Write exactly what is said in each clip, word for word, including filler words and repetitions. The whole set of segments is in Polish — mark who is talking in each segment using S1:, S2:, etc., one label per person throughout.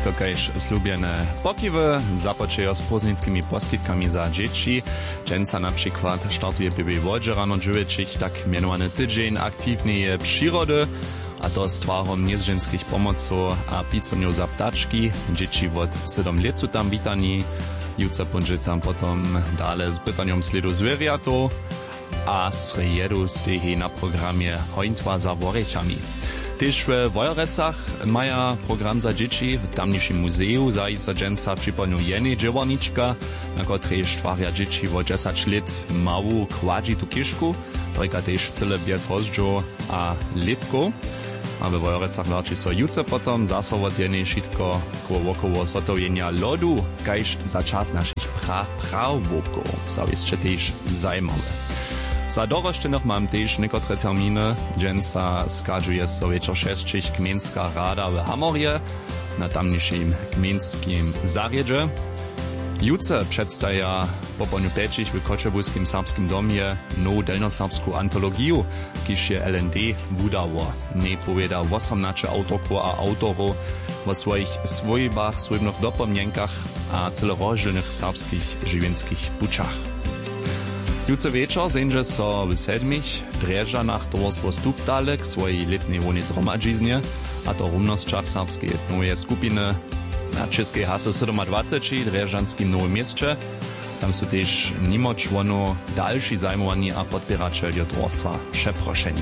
S1: Wszystko kajż slubjene pokiwy započejo z pozdnickimi poskitkami za dzieci. Dżęca na przykład startuje B B Wodzie rano dziewięć, tak mianowany tydzień aktywnej przyrody, a to z twarom niezżenskich pomoców a pizzonią za ptaczki. Dzieci od siedem lat są tam witani. Jutro będzie tam potom dalej z pytaniem sledu zwierjatu, a srejedu stehi na programie Hointwa za woreczami. Też w Wojorecach maja program za dzieci w tamniejszym muzeum za Dżęca przypomniał Jeny Dziewarniczka, na której stwarja dzieci o dziesięć lat małą kładzitu kiszku, która też cyle bez hozdżu a lipku. A w Wojorecach warczy so jutro potom zasować Jeny szitko koło sotowienia lodu, kajż za czas naszych pra prawobków. So jest też zajmowe. Za dorożczynych mam też niektóre terminy. Dżęca skazuje so wieczor sześcich gmienska rada w Hamorje na tamniejszym gmienskim zarjedzie. Jutro przedstawia po poniu pięcich w Koczebuskim Serbskim Domie nową delnoserbską antologię, kiż się L N D wydało. Nie powiada osiemnaście autorków a autorów o swoich swojbach, swojnych dopomnienkach a celorodźnych serbskich żywienskich buczach. Jutro wieczor zędzie so w sedmich Drjeżanach towarstwo Stupdale k swojej letnej łonie zhromadźiznie, a to równościach serbskiej etnowej skupiny na českej hasy dwadzieścia siedem Drjeżanskim Nowym Mieście. Tam są też mimo członów dalsi zajmowani a podpieraczeli towarstwa przeproszeni.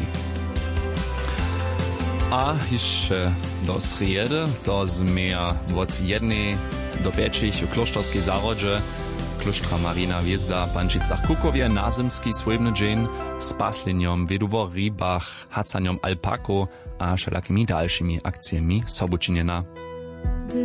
S1: A jeszcze do sredy, to zmieja od jednej do pięciu w klosztorskiej zarodzie Kloštra Marina Wiezda Pančicach Kukowie na zimski swojbny dzień z pasleniom wiedu o rybach, hacaniem alpaku a wszelakimi dalszymi akcjami sobučinjena.